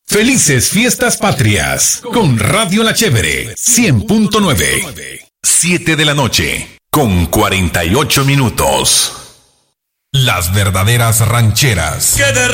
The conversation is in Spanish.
Felices Fiestas Patrias con Radio La Chévere 100.9. 7 de la noche con 48 minutos. Las verdaderas rancheras.